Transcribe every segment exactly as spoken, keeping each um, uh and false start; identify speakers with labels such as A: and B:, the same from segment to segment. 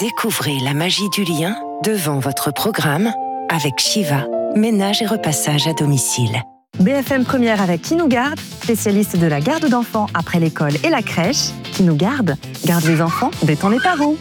A: Découvrez la magie du lien devant votre programme avec Shiva, ménage et repassage à domicile.
B: B F M Première avec Qui nous garde, spécialiste de la garde d'enfants après l'école et la crèche. Qui nous garde, garde les enfants, détend les parents.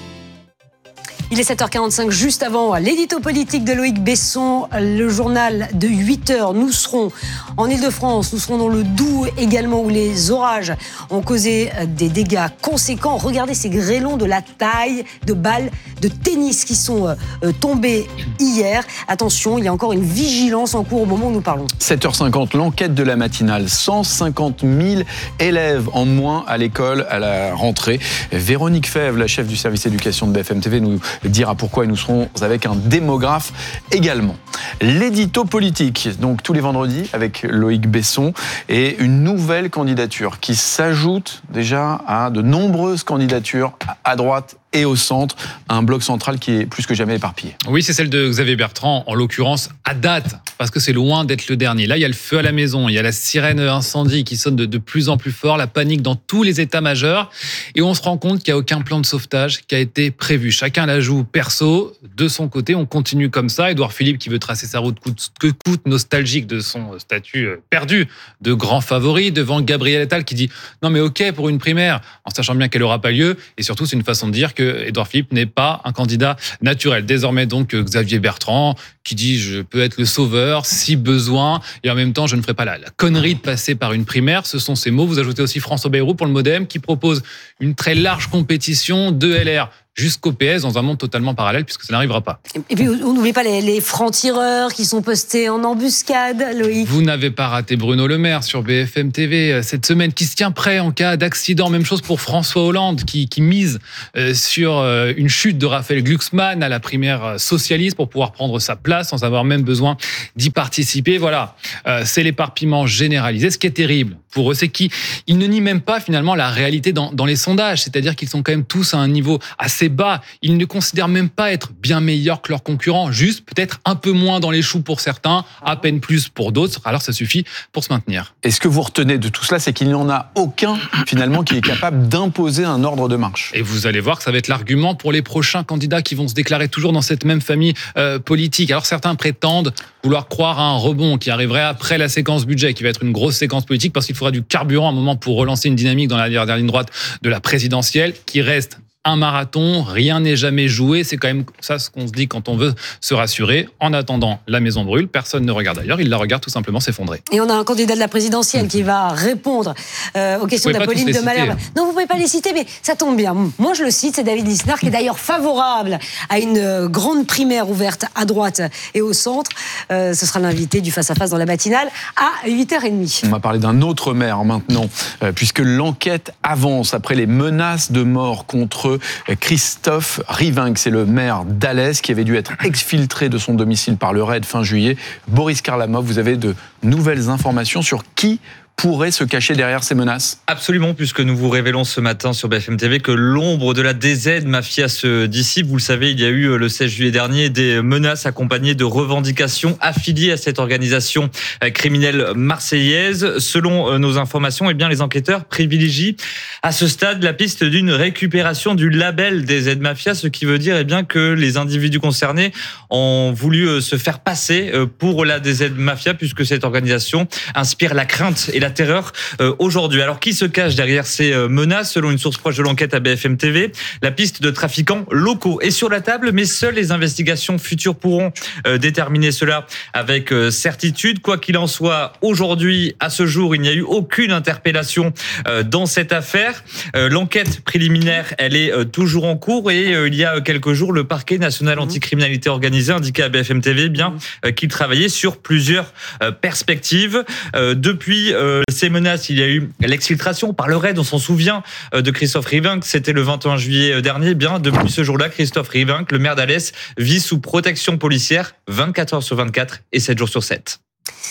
C: Il est sept heures quarante-cinq, juste avant l'édito politique de Loïc Besson, le journal de huit heures. Nous serons en Ile-de-France, nous serons dans le Doubs également, où les orages ont causé des dégâts conséquents. Regardez ces grêlons de la taille de balles de tennis qui sont tombés hier. Attention, il y a encore une vigilance en cours au moment où nous parlons.
D: sept heures cinquante, l'enquête de la matinale. cent cinquante mille élèves en moins à l'école à la rentrée. Véronique Fèvre, la chef du service éducation de B F M T V, nous dira pourquoi, et nous serons avec un démographe également. L'édito politique, donc tous les vendredis avec Loïc Besson, et une nouvelle candidature qui s'ajoute déjà à de nombreuses candidatures à droite et au centre, un bloc central qui est plus que jamais éparpillé.
E: Oui, c'est celle de Xavier Bertrand, en l'occurrence à date, parce que c'est loin d'être le dernier. Là, il y a le feu à la maison, il y a la sirène incendie qui sonne de, de plus en plus fort, la panique dans tous les états majeurs, et on se rend compte qu'il n'y a aucun plan de sauvetage qui a été prévu. Chacun la joue perso, de son côté, on continue comme ça. Édouard Philippe qui veut tracer sa route coûte que coûte, nostalgique de son statut perdu de grand favori, devant Gabriel Attal qui dit « Non mais ok pour une primaire », en sachant bien qu'elle n'aura pas lieu, et surtout c'est une façon de dire que Édouard Philippe n'est pas un candidat naturel. Désormais donc Xavier Bertrand qui dit je peux être le sauveur si besoin, et en même temps je ne ferai pas la, la connerie de passer par une primaire. Ce sont ces mots. Vous ajoutez aussi François Bayrou pour le Modem qui propose une très large compétition de L R jusqu'au P S dans un monde totalement parallèle, puisque ça n'arrivera pas.
C: Et puis, on n'oublie pas les, les francs-tireurs qui sont postés en embuscade, Loïc.
E: Vous n'avez pas raté Bruno Le Maire sur B F M T V cette semaine, qui se tient prêt en cas d'accident. Même chose pour François Hollande, qui, qui mise sur une chute de Raphaël Glucksmann à la primaire socialiste pour pouvoir prendre sa place sans avoir même besoin d'y participer. Voilà, c'est l'éparpillement généralisé. Ce qui est terrible pour eux, c'est qu'ils ne nient même pas finalement la réalité dans, dans les sondages. C'est-à-dire qu'ils sont quand même tous à un niveau assez bas. Ils ne considèrent même pas être bien meilleurs que leurs concurrents, juste peut-être un peu moins dans les choux pour certains, à peine plus pour d'autres. Alors ça suffit pour se maintenir.
D: Et ce que vous retenez de tout cela, c'est qu'il n'y en a aucun finalement qui est capable d'imposer un ordre de marche.
E: Et vous allez voir que ça va être l'argument pour les prochains candidats qui vont se déclarer toujours dans cette même famille euh, politique. Alors certains prétendent vouloir croire à un rebond qui arriverait après la séquence budget, qui va être une grosse séquence politique, parce qu'il faudra du carburant à un moment pour relancer une dynamique dans la dernière ligne droite de la présidentielle, qui reste un marathon, rien n'est jamais joué. C'est quand même ça ce qu'on se dit quand on veut se rassurer. En attendant, la maison brûle, personne ne regarde ailleurs, il la regarde tout simplement s'effondrer.
C: Et on a un candidat de la présidentielle qui va répondre euh, aux questions d'Apolline de Malherbe. Non, vous ne pouvez pas les citer, mais ça tombe bien. Moi, je le cite, c'est David Lisnard, qui est d'ailleurs favorable à une grande primaire ouverte à droite et au centre. Euh, ce sera l'invité du face-à-face dans la matinale à huit heures trente.
D: On va parler d'un autre maire maintenant, euh, puisque l'enquête avance après les menaces de mort contre Christophe Rivinc. C'est le maire d'Alès qui avait dû être exfiltré de son domicile par le raid fin juillet. Boris Karlamov, vous avez de nouvelles informations sur qui pourrait se cacher derrière ces menaces?
F: Absolument, puisque nous vous révélons ce matin sur B F M T V que l'ombre de la D Z Mafia se dissipe. Vous le savez, il y a eu le seize juillet dernier des menaces accompagnées de revendications affiliées à cette organisation criminelle marseillaise. Selon nos informations, eh bien, les enquêteurs privilégient à ce stade la piste d'une récupération du label D Z Mafia, ce qui veut dire eh bien, que les individus concernés ont voulu se faire passer pour la D Z Mafia, puisque cette organisation inspire la crainte et la terreur euh, aujourd'hui. Alors, qui se cache derrière ces euh, menaces? Selon une source proche de l'enquête à B F M T V, la piste de trafiquants locaux est sur la table, mais seules les investigations futures pourront euh, déterminer cela avec euh, certitude. Quoi qu'il en soit, aujourd'hui, à ce jour, il n'y a eu aucune interpellation euh, dans cette affaire. Euh, l'enquête préliminaire, elle est euh, toujours en cours, et euh, il y a quelques jours, le parquet national anticriminalité organisée indiquait à B F M T V eh bien euh, qu'il travaillait sur plusieurs euh, perspectives. Euh, depuis euh, ces menaces, il y a eu l'exfiltration par le raid, on s'en souvient, de Christophe Rivinc. C'était le vingt et un juillet dernier. Bien, depuis ce jour-là, Christophe Rivinc, le maire d'Alès, vit sous protection policière vingt-quatre heures sur vingt-quatre et sept jours sur sept.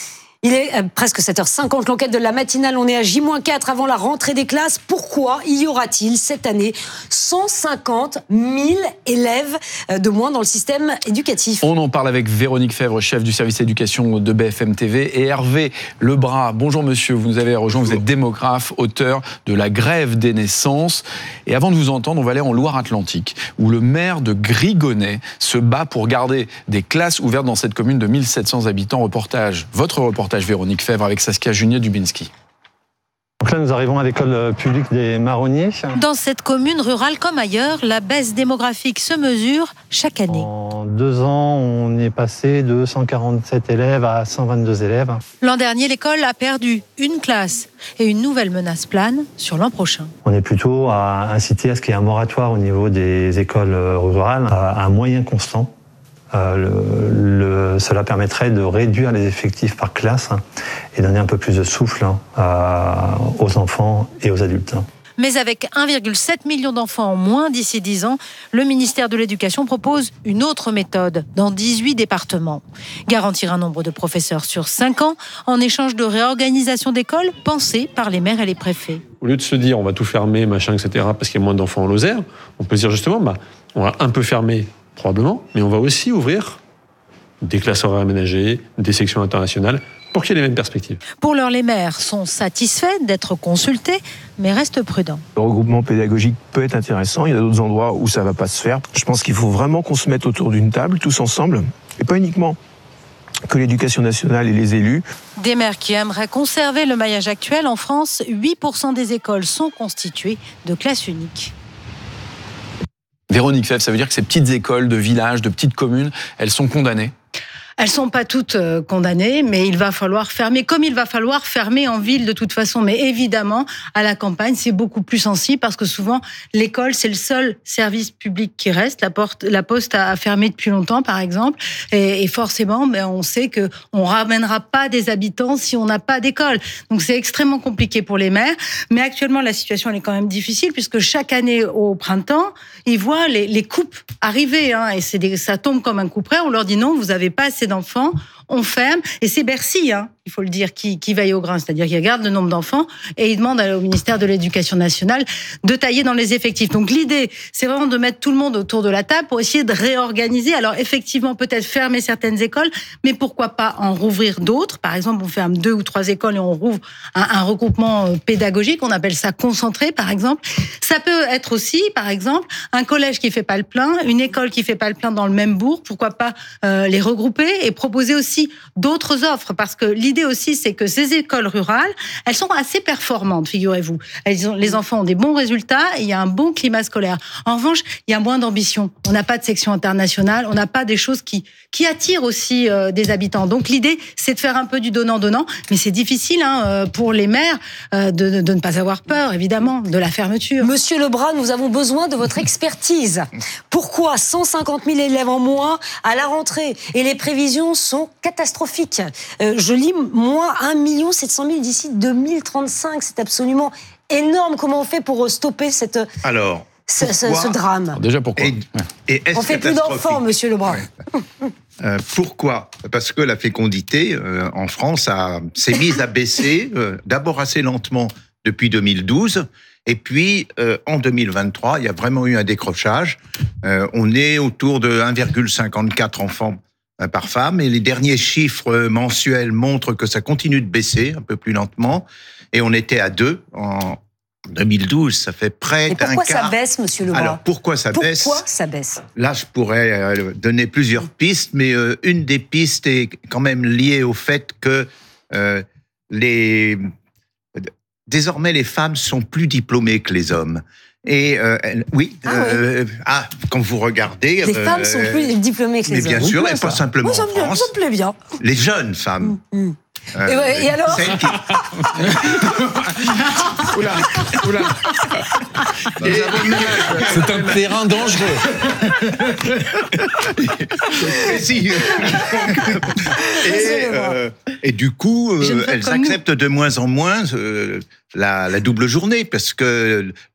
C: Il est euh, presque sept heures cinquante, l'enquête de la matinale, on est à J moins quatre avant la rentrée des classes. Pourquoi y aura-t-il cette année cent cinquante mille élèves de moins dans le système éducatif?
D: On en parle avec Véronique Fèvre, chef du service éducation de B F M T V, et Hervé Lebras. Bonjour monsieur, vous nous avez rejoint, vous êtes démographe, auteur de La grève des naissances. Et avant de vous entendre, on va aller en Loire-Atlantique, où le maire de Grigonnet se bat pour garder des classes ouvertes dans cette commune de mille sept cents habitants. Reportage, votre reportage Véronique Fèvre avec Saskia Junier-Dubinski.
G: Donc là, nous arrivons à l'école publique des Marronniers.
H: Dans cette commune rurale comme ailleurs, la baisse démographique se mesure chaque année.
G: En deux ans, on est passé de cent quarante-sept élèves à cent vingt-deux élèves.
H: L'an dernier, l'école a perdu une classe et une nouvelle menace plane sur l'an prochain.
G: On est plutôt à inciter à ce qu'il y ait un moratoire au niveau des écoles rurales, à un moyen constant. Euh, le, le, cela permettrait de réduire les effectifs par classe hein, et donner un peu plus de souffle hein, à, aux enfants et aux adultes.
H: Mais avec un virgule sept million d'enfants en moins d'ici dix ans, le ministère de l'Éducation propose une autre méthode dans dix-huit départements. Garantir un nombre de professeurs sur cinq ans en échange de réorganisation d'écoles pensée par les maires et les préfets.
I: Au lieu de se dire on va tout fermer, machin, et cetera, parce qu'il y a moins d'enfants en Lozère, on peut se dire justement bah, on va un peu fermer probablement, mais on va aussi ouvrir des classes horaires aménagées, des sections internationales, pour qu'il y ait les mêmes perspectives.
H: Pour l'heure, les maires sont satisfaits d'être consultés, mais restent prudents.
J: Le regroupement pédagogique peut être intéressant, il y a d'autres endroits où ça ne va pas se faire. Je pense qu'il faut vraiment qu'on se mette autour d'une table, tous ensemble, et pas uniquement que l'éducation nationale et les élus.
H: Des maires qui aimeraient conserver le maillage actuel. En France, huit pour cent des écoles sont constituées de classes uniques.
D: Véronique Fèvre, ça veut dire que ces petites écoles de villages, de petites communes, elles sont condamnées?
K: Elles sont pas toutes condamnées, mais il va falloir fermer, comme il va falloir fermer en ville de toute façon. Mais évidemment, à la campagne, c'est beaucoup plus sensible parce que souvent, l'école, c'est le seul service public qui reste. La, porte, la poste a fermé depuis longtemps, par exemple. Et, et forcément, ben, on sait que on ramènera pas des habitants si on n'a pas d'école. Donc, c'est extrêmement compliqué pour les maires. Mais actuellement, la situation, elle est quand même difficile puisque chaque année, au printemps, ils voient les, les coupes arriver. Hein, et c'est des, ça tombe comme un coup près. On leur dit non, vous avez pas assez d'enfants, on ferme, et c'est Bercy, hein, il faut le dire, qui, qui veille au grain, c'est-à-dire qu'il regarde le nombre d'enfants et il demande au ministère de l'Éducation nationale de tailler dans les effectifs. Donc l'idée, c'est vraiment de mettre tout le monde autour de la table pour essayer de réorganiser. Alors effectivement, peut-être fermer certaines écoles, mais pourquoi pas en rouvrir d'autres. Par exemple, on ferme deux ou trois écoles et on rouvre un, un regroupement pédagogique, on appelle ça concentré, par exemple. Ça peut être aussi, par exemple, un collège qui fait pas le plein, une école qui fait pas le plein dans le même bourg, pourquoi pas euh, les regrouper et proposer aussi d'autres offres, parce que l'idée aussi, c'est que ces écoles rurales, elles sont assez performantes, figurez-vous. Elles ont, les enfants ont des bons résultats et il y a un bon climat scolaire. En revanche, il y a moins d'ambition. On n'a pas de section internationale, on n'a pas des choses qui, qui attirent aussi euh, des habitants. Donc l'idée, c'est de faire un peu du donnant-donnant, mais c'est difficile hein, pour les maires euh, de, de ne pas avoir peur, évidemment, de la fermeture.
C: Monsieur Lebras, nous avons besoin de votre expertise. Pourquoi cent cinquante mille élèves en moins à la rentrée? Et les prévisions sont catastrophiques. Euh, je lis, moins un million sept cent mille d'ici deux mille trente-cinq. C'est absolument énorme. Comment on fait pour stopper cette,
L: Alors,
C: ce, ce, ce drame?
D: Alors déjà, pourquoi
L: et, et
C: On fait plus d'enfants, monsieur Lebras.
L: Ouais. Euh, pourquoi? Parce que la fécondité euh, en France a, s'est mise à baisser, euh, d'abord assez lentement depuis deux mille douze, et puis euh, en deux mille vingt-trois, il y a vraiment eu un décrochage. Euh, on est autour de un virgule cinquante-quatre enfants par femme, et les derniers chiffres mensuels montrent que ça continue de baisser un peu plus lentement, et on était à deux en deux mille douze, ça fait près d'un quart.
C: Pourquoi ça baisse, monsieur Lebras?
L: Alors, pourquoi ça
C: pourquoi
L: baisse?
C: Pourquoi ça baisse?
L: Là, je pourrais donner plusieurs pistes, mais euh, une des pistes est quand même liée au fait que euh, les... désormais, les femmes sont plus diplômées que les hommes. Et euh, oui, ah, euh, oui, ah, quand vous regardez...
C: Les euh, femmes sont plus diplômées que les
L: hommes. Mais bien
C: hommes.
L: sûr, et pas simplement
C: Moi, ça
L: en France.
C: Ça me plaît bien.
L: Les jeunes femmes.
C: Mmh, mmh. Euh, et, ouais, et alors
D: Oula, oula. Et... C'est un terrain dangereux.
L: Si. et, euh, et du coup, euh, elles acceptent nous. de moins en moins euh, la, la double journée, parce que le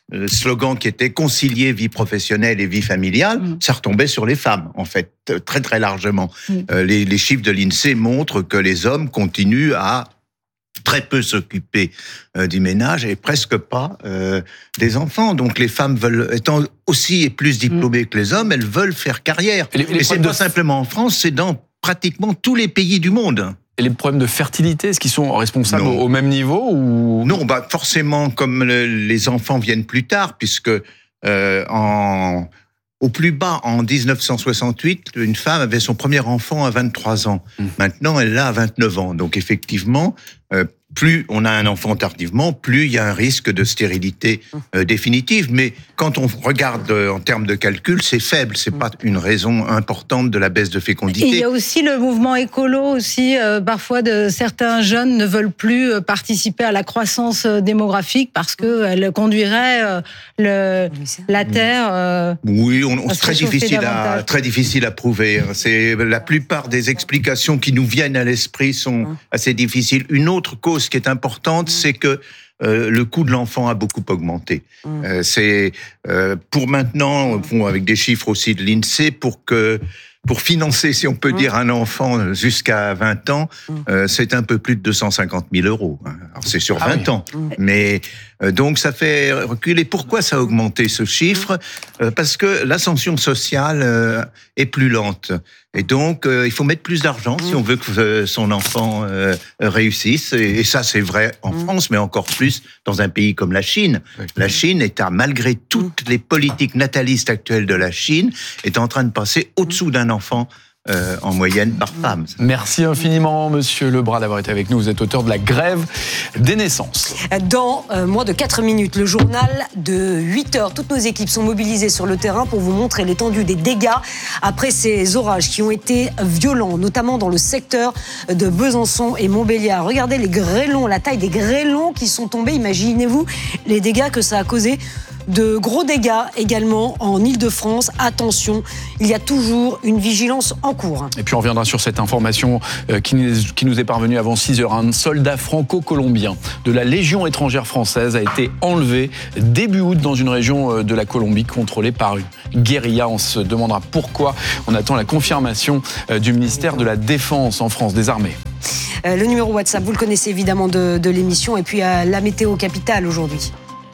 L: le slogan qui était concilier vie professionnelle et vie familiale, mmh. ça retombait sur les femmes, en fait, très très largement. Mmh. Euh, les, les chiffres de l'INSEE montrent que les hommes continuent à très peu s'occuper euh, du ménage et presque pas euh, des enfants. Donc les femmes veulent, étant aussi et plus diplômées mmh. que les hommes, elles veulent faire carrière. Et, les, les et c'est pas de... simplement en France, c'est dans pratiquement tous les pays du monde.
D: Et les problèmes de fertilité, est-ce qu'ils sont responsables non. au même niveau ou...
L: Non, bah forcément, comme le, les enfants viennent plus tard, puisque euh, en, au plus bas, en dix-neuf cent soixante-huit, une femme avait son premier enfant à vingt-trois ans. Mmh. Maintenant, elle l'a à vingt-neuf ans. Donc effectivement, euh, plus on a un enfant tardivement, plus il y a un risque de stérilité euh, définitive. Mais quand on regarde euh, en termes de calcul, c'est faible. C'est pas une raison importante de la baisse de fécondité.
K: Et il y a aussi le mouvement écolo aussi. Euh, parfois, de, certains jeunes ne veulent plus euh, participer à la croissance euh, démographique parce qu'elle conduirait euh, le, la Terre. Euh,
L: oui, on, on, c'est très difficile à très difficile à prouver. C'est la plupart des explications qui nous viennent à l'esprit sont assez difficiles. Une autre cause qui est importante, c'est que euh, le coût de l'enfant a beaucoup augmenté. Mmh. Euh, c'est euh, pour maintenant, bon, avec des chiffres aussi de l'INSEE, pour que pour financer, si on peut mmh. dire, un enfant jusqu'à vingt ans, mmh. euh, c'est un peu plus de deux cent cinquante mille euros. Alors c'est sur vingt ah oui. ans, mmh. mais euh, donc ça fait reculer. Pourquoi ça a augmenté ce chiffre ? euh, Parce que l'ascension sociale euh, est plus lente. Et donc, euh, il faut mettre plus d'argent si on veut que euh, son enfant euh, réussisse. Et, et ça, c'est vrai en mmh. France, mais encore plus dans un pays comme la Chine. Oui. La Chine est, à, malgré toutes les politiques natalistes actuelles de la Chine, est en train de passer au-dessous d'un enfant Euh, en moyenne par femme.
D: Merci infiniment, Monsieur Lebras, d'avoir été avec nous. Vous êtes auteur de La Grève des naissances.
C: Dans euh, moins de quatre minutes, le journal de huit heures. Toutes nos équipes sont mobilisées sur le terrain pour vous montrer l'étendue des dégâts après ces orages qui ont été violents, notamment dans le secteur de Besançon et Montbéliard. Regardez les grêlons, la taille des grêlons qui sont tombés. Imaginez-vous les dégâts que ça a causé. De gros dégâts également en Ile-de-France. Attention, il y a toujours une vigilance en cours.
D: Et puis on reviendra sur cette information qui nous est parvenue avant six heures. Un soldat franco-colombien de la Légion étrangère française a été enlevé début août dans une région de la Colombie contrôlée par une guérilla. On se demandera pourquoi. On attend la confirmation du ministère de la Défense en France, des armées.
C: Le numéro WhatsApp, vous le connaissez évidemment de, de l'émission. Et puis la météo capitale aujourd'hui.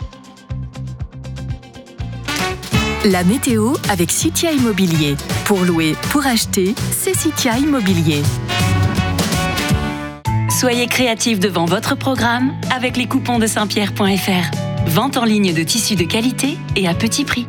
M: La météo avec Citia Immobilier. Pour louer, pour acheter, c'est Citia Immobilier. Soyez créatifs devant votre programme avec les coupons de saint pierre point f r. Vente en ligne de tissus de qualité et à petit prix.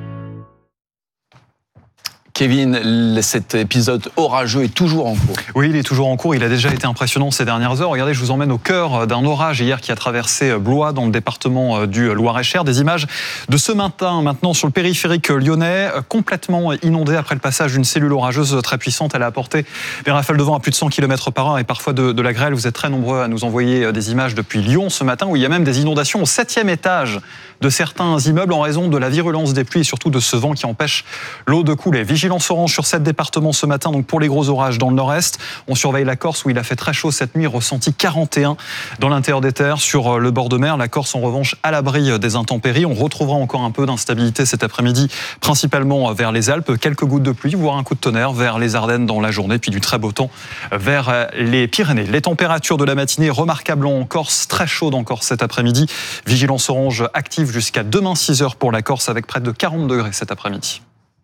D: Kevin, cet épisode orageux est toujours en cours.
N: Oui, il est toujours en cours. Il a déjà été impressionnant ces dernières heures. Regardez, je vous emmène au cœur d'un orage hier qui a traversé Blois dans le département du Loir-et-Cher. Des images de ce matin, maintenant sur le périphérique lyonnais, complètement inondé après le passage d'une cellule orageuse très puissante. Elle a apporté des rafales de vent à plus de cent kilomètres par heure et parfois de, de la grêle. Vous êtes très nombreux à nous envoyer des images depuis Lyon ce matin où il y a même des inondations au septième étage de certains immeubles en raison de la virulence des pluies et surtout de ce vent qui empêche l'eau de couler. Vigilance orange sur sept départements ce matin, donc pour les gros orages dans le nord-est. On surveille la Corse où il a fait très chaud cette nuit, ressenti quarante et un dans l'intérieur des terres sur le bord de mer. La Corse en revanche à l'abri des intempéries. On retrouvera encore un peu d'instabilité cet après-midi, principalement vers les Alpes. Quelques gouttes de pluie, voire un coup de tonnerre vers les Ardennes dans la journée, puis du très beau temps vers les Pyrénées. Les températures de la matinée remarquables en Corse, très chaudes encore cet après-midi. Vigilance orange active jusqu'à demain six heures pour la Corse avec près de quarante degrés cet après-midi.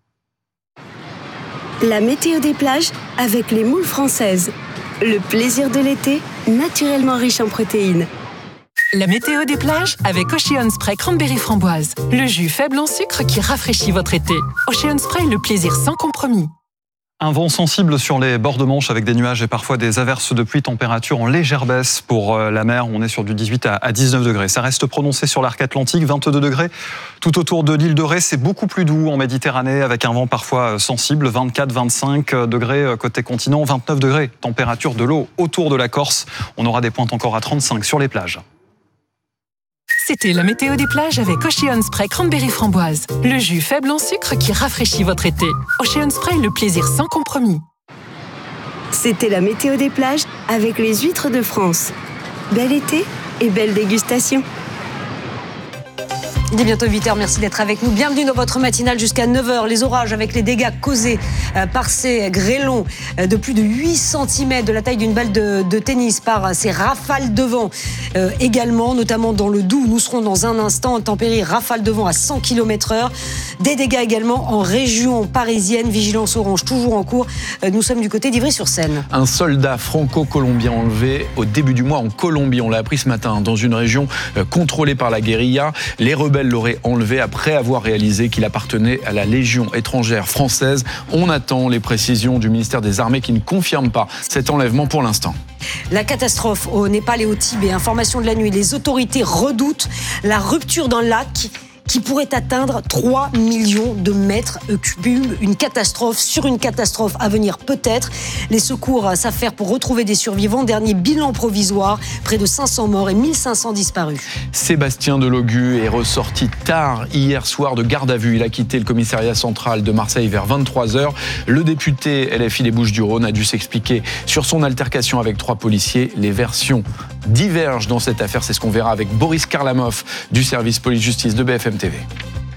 O: La météo des plages avec les moules françaises. Le plaisir de l'été, naturellement riche en protéines.
P: La météo des plages avec Ocean Spray Cranberry Framboise. Le jus faible en sucre qui rafraîchit votre été. Ocean Spray, le plaisir sans compromis.
N: Un vent sensible sur les bords de Manche avec des nuages et parfois des averses de pluie, température en légère baisse pour la mer. On est sur du dix-huit à dix-neuf degrés. Ça reste prononcé sur l'arc atlantique, vingt-deux degrés. Tout autour de l'île de Ré, c'est beaucoup plus doux en Méditerranée avec un vent parfois sensible, vingt-quatre à vingt-cinq degrés côté continent, vingt-neuf degrés. Température de l'eau autour de la Corse. On aura des pointes encore à trente-cinq sur les plages.
P: C'était la météo des plages avec Ocean Spray Cranberry Framboise. Le jus faible en sucre qui rafraîchit votre été. Ocean Spray, le plaisir sans compromis.
O: C'était la météo des plages avec les huîtres de France. Bel été et belle dégustation.
C: Il est bientôt huit heures, merci d'être avec nous. Bienvenue dans votre matinale jusqu'à neuf heures. Les orages avec les dégâts causés par ces grêlons de plus de huit centimètres, de la taille d'une balle de, de tennis, par ces rafales de vent euh, également, notamment dans le Doubs. Nous serons dans un instant en tempérie rafale de vent à cent kilomètres heure. Des dégâts également en région parisienne. Vigilance orange toujours en cours. Nous sommes du côté d'Ivry-sur-Seine.
D: Un soldat franco-colombien enlevé au début du mois en Colombie. On l'a appris ce matin dans une région contrôlée par la guérilla. Les rebelles l'aurait enlevé après avoir réalisé qu'il appartenait à la Légion étrangère française. On attend les précisions du ministère des Armées qui ne confirme pas cet enlèvement pour l'instant.
C: La catastrophe au Népal et au Tibet. Information de la nuit. Les autorités redoutent la rupture d'un lac qui pourrait atteindre trois millions de mètres cubes. Une catastrophe sur une catastrophe à venir peut-être. Les secours s'affairent pour retrouver des survivants. Dernier bilan provisoire, près de cinq cents morts et mille cinq cents disparus.
D: Sébastien Delogu est ressorti tard hier soir de garde à vue. Il a quitté le commissariat central de Marseille vers vingt-trois heures. Le député L F I des Bouches-du-Rhône a dû s'expliquer sur son altercation avec trois policiers. Les versions divergent dans cette affaire. C'est ce qu'on verra avec Boris Karlamov du service police-justice de B F M T V.